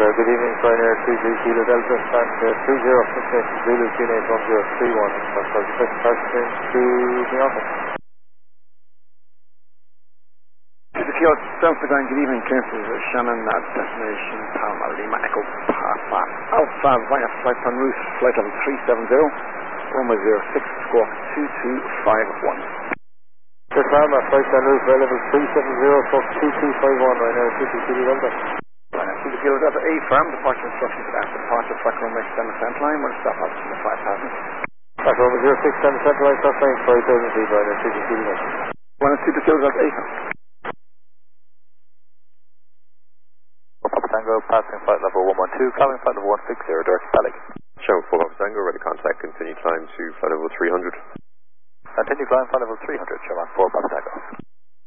good evening, Ryanair 23 Kilo Delta, stand 20 Station Zulu, QNH 1031, for the first person to the office. To the field, Delta Grand, good evening, Council Shannon at destination Palma Lima Echo Papa Alpha via flight en route, flight level 370, runway 06, squawk 2251. To Palma, flight en route, level 370, squawk 2251, Ryanair 23 Kilo Delta. Ryanair 23 Kilo Delta A firm, departure instructions after departure, flight runway extend the center line, we'll stop out from the 5,000. Flight runway 06, stand the center line, stop line 5,000 feet, Ryanair 23 Kilo Delta. Ryanair 23 Kilo Delta A firm. Papa Tango, passing flight level 112, climbing flight level 160, direct to Pelic. Show 4 Papa Tango, ready contact, continue climb to flight level 300. Continue climb flight level 300, show on 4 Papa Tango.